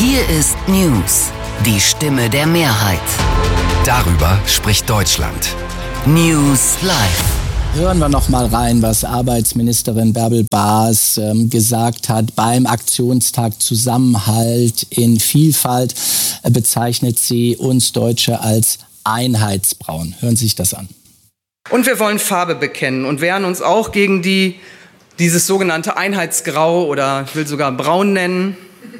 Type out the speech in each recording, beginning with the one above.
Hier ist News, die Stimme der Mehrheit. Darüber spricht Deutschland. News Live. Hören wir noch mal rein, was Arbeitsministerin Bärbel Baas gesagt hat. Beim Aktionstag Zusammenhalt in Vielfalt bezeichnet sie uns Deutsche als Einheitsbraun. Hören Sie sich das an. Und wir wollen Farbe bekennen und wehren uns auch gegen dieses sogenannte Einheitsgrau oder ich will sogar braun nennen.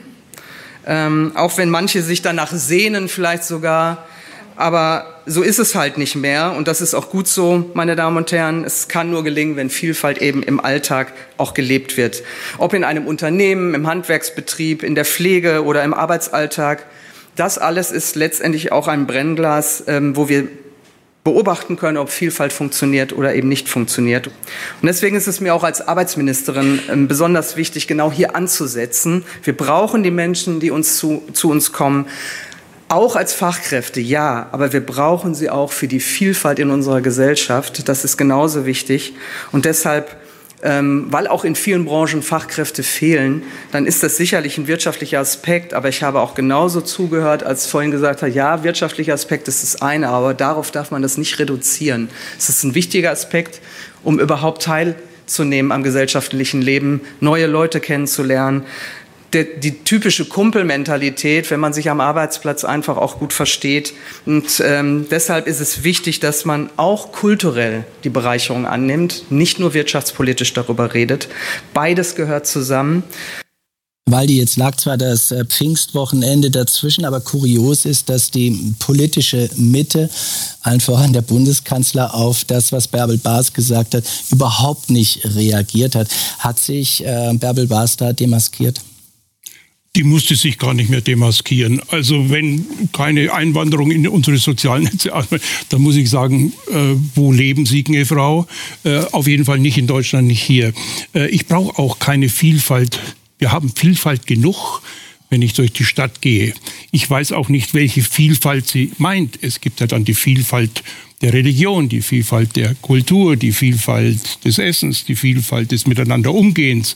Auch wenn manche sich danach sehnen vielleicht sogar. Aber so ist es halt nicht mehr und das ist auch gut so, meine Damen und Herren. Es kann nur gelingen, wenn Vielfalt eben im Alltag auch gelebt wird. Ob in einem Unternehmen, im Handwerksbetrieb, in der Pflege oder im Arbeitsalltag. Das alles ist letztendlich auch ein Brennglas, wo wir beobachten können, ob Vielfalt funktioniert oder eben nicht funktioniert. Und deswegen ist es mir auch als Arbeitsministerin besonders wichtig, genau hier anzusetzen. Wir brauchen die Menschen, die zu uns kommen. Auch als Fachkräfte, ja, aber wir brauchen sie auch für die Vielfalt in unserer Gesellschaft. Das ist genauso wichtig. Und deshalb, weil auch in vielen Branchen Fachkräfte fehlen, dann ist das sicherlich ein wirtschaftlicher Aspekt. Aber ich habe auch genauso zugehört, als vorhin gesagt hat, ja, wirtschaftlicher Aspekt ist das eine, aber darauf darf man das nicht reduzieren. Es ist ein wichtiger Aspekt, um überhaupt teilzunehmen am gesellschaftlichen Leben, neue Leute kennenzulernen. Die typische Kumpelmentalität, wenn man sich am Arbeitsplatz einfach auch gut versteht. Und deshalb ist es wichtig, dass man auch kulturell die Bereicherung annimmt, nicht nur wirtschaftspolitisch darüber redet. Beides gehört zusammen. Waldi, jetzt lag zwar das Pfingstwochenende dazwischen, aber kurios ist, dass die politische Mitte, allen voran der Bundeskanzler, auf das, was Bärbel Baas gesagt hat, überhaupt nicht reagiert hat. Hat sich Bärbel Baas da demaskiert? Die musste sich gar nicht mehr demaskieren. Also wenn keine Einwanderung in unsere sozialen Netze, dann muss ich sagen, wo leben Sie, gnädige Frau? Auf jeden Fall nicht in Deutschland, nicht hier. Ich brauche auch keine Vielfalt. Wir haben Vielfalt genug, wenn ich durch die Stadt gehe. Ich weiß auch nicht, welche Vielfalt sie meint. Es gibt ja dann die Vielfalt der Religion, die Vielfalt der Kultur, die Vielfalt des Essens, die Vielfalt des Miteinanderumgehens.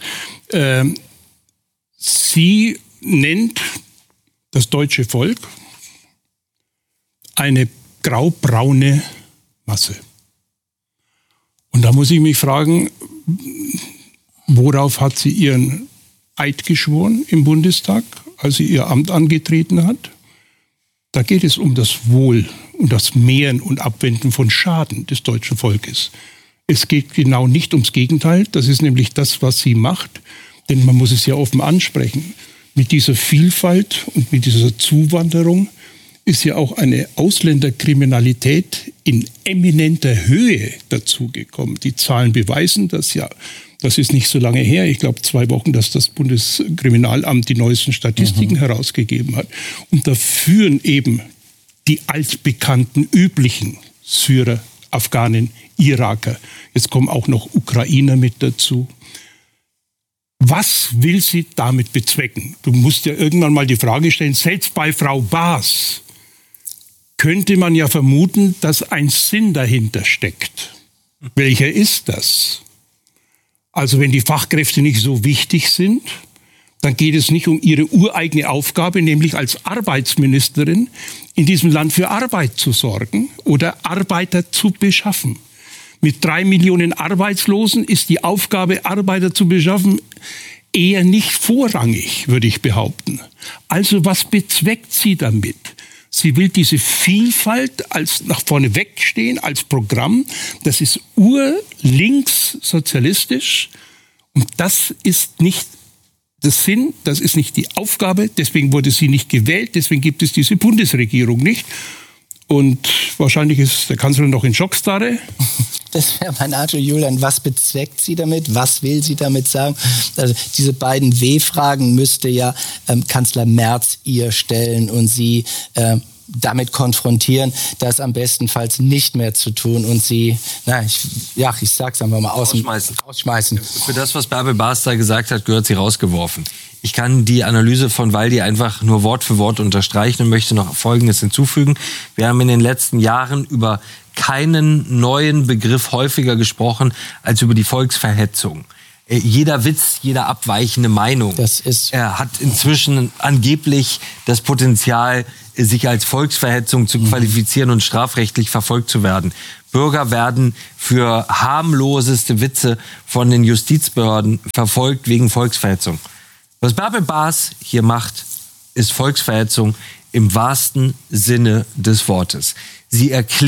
Sie nennt das deutsche Volk eine graubraune Masse. Und da muss ich mich fragen, worauf hat sie ihren Eid geschworen im Bundestag, als sie ihr Amt angetreten hat? Da geht es um das Wohl und das Mehren und Abwenden von Schaden des deutschen Volkes. Es geht genau nicht ums Gegenteil, das ist nämlich das, was sie macht, denn man muss es ja offen ansprechen. Mit dieser Vielfalt und mit dieser Zuwanderung ist ja auch eine Ausländerkriminalität in eminenter Höhe dazugekommen. Die Zahlen beweisen das ja. Das ist nicht so lange her, ich glaube 2 Wochen, dass das Bundeskriminalamt die neuesten Statistiken herausgegeben hat. Und da führen eben die altbekannten, üblichen Syrer, Afghanen, Iraker. Jetzt kommen auch noch Ukrainer mit dazu. Was will sie damit bezwecken? Du musst ja irgendwann mal die Frage stellen, selbst bei Frau Baas könnte man ja vermuten, dass ein Sinn dahinter steckt. Welcher ist das? Also wenn die Fachkräfte nicht so wichtig sind, dann geht es nicht um ihre ureigene Aufgabe, nämlich als Arbeitsministerin in diesem Land für Arbeit zu sorgen oder Arbeiter zu beschaffen. Mit 3 Millionen Arbeitslosen ist die Aufgabe, Arbeiter zu beschaffen, eher nicht vorrangig, würde ich behaupten. Also was bezweckt sie damit? Sie will diese Vielfalt als nach vorne wegstehen, als Programm. Das ist urlinkssozialistisch und das ist nicht der Sinn, das ist nicht die Aufgabe. Deswegen wurde sie nicht gewählt, deswegen gibt es diese Bundesregierung nicht. Und wahrscheinlich ist der Kanzler noch in Schockstarre. Das wäre mein Antrag, Julian. Was bezweckt sie damit? Was will sie damit sagen? Also diese beiden W-Fragen müsste ja Kanzler Merz ihr stellen und sie damit konfrontieren, das am bestenfalls nicht mehr zu tun und sie, ich sag's einfach mal, rausschmeißen. Für das, was Bärbel Baas da gesagt hat, gehört sie rausgeworfen. Ich kann die Analyse von Waldi einfach nur Wort für Wort unterstreichen und möchte noch Folgendes hinzufügen. Wir haben in den letzten Jahren über keinen neuen Begriff häufiger gesprochen als über die Volksverhetzung. Jeder Witz, jede abweichende Meinung hat inzwischen angeblich das Potenzial, sich als Volksverhetzung zu qualifizieren und strafrechtlich verfolgt zu werden. Bürger werden für harmloseste Witze von den Justizbehörden verfolgt wegen Volksverhetzung. Was Bärbel Baas hier macht, ist Volksverhetzung im wahrsten Sinne des Wortes. Sie erklärt